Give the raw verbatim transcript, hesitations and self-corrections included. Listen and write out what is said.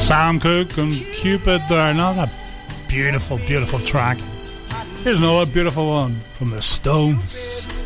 Sam Cooke and Cupid there. Another beautiful, beautiful track. Here's another beautiful one from the Stones.